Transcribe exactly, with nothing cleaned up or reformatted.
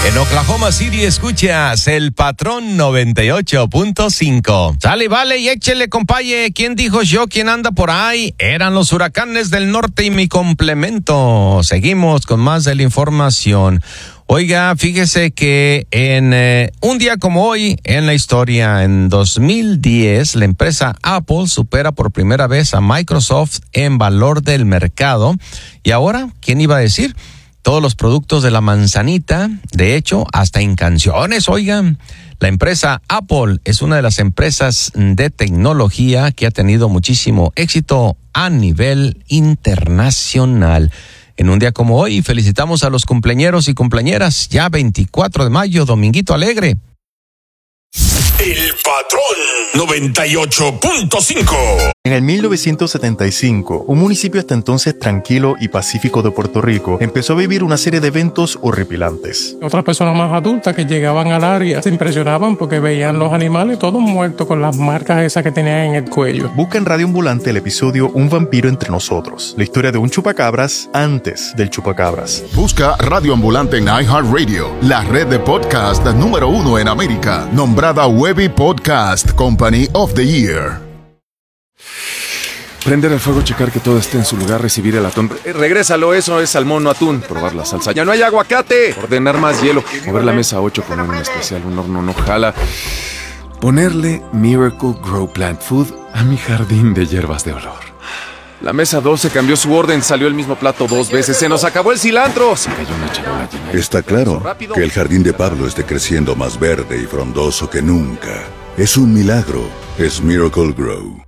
En Oklahoma City escuchas El Patrón noventa y ocho punto cinco. Sale, vale, y échele, compaye. ¿Quién dijo yo? ¿Quién anda por ahí? Eran los huracanes del norte y mi complemento. Seguimos con más de la información. Oiga, fíjese que en eh, un día como hoy, en la historia, en dos mil diez, la empresa Apple supera por primera vez a Microsoft en valor del mercado. Y ahora, ¿quién iba a decir? Todos los productos de la manzanita, de hecho, hasta en canciones, oigan. La empresa Apple es una de las empresas de tecnología que ha tenido muchísimo éxito a nivel internacional. En un día como hoy, felicitamos a los cumpleañeros y cumpleañeras, ya veinticuatro de mayo, Dominguito Alegre. El Patrón noventa y ocho punto cinco. En el mil novecientos setenta y cinco, un municipio hasta entonces tranquilo y pacífico de Puerto Rico empezó a vivir una serie de eventos horripilantes. Otras personas más adultas que llegaban al área se impresionaban porque veían los animales todos muertos con las marcas esas que tenían en el cuello. Busca en Radio Ambulante el episodio Un vampiro entre nosotros, la historia de un chupacabras antes del chupacabras. Busca Radio Ambulante en iHeartRadio, la red de podcast número uno en América, nombrada Webby Podcast Company of the Year. Prender el fuego, checar que todo esté en su lugar, recibir el atún. Eh, regrésalo, eso es salmón, no atún. Probar la salsa. ¡Ya no hay aguacate! Ordenar más hielo. Mover la mesa ocho, poner un especial, un horno no jala. Ponerle Miracle Grow Plant Food a mi jardín de hierbas de olor. La mesa doce cambió su orden, salió el mismo plato dos veces. ¡Se nos acabó el cilantro! Se cayó una charola llena. Está claro que el jardín de Pablo esté creciendo más verde y frondoso que nunca. Es un milagro. Es Miracle Grow.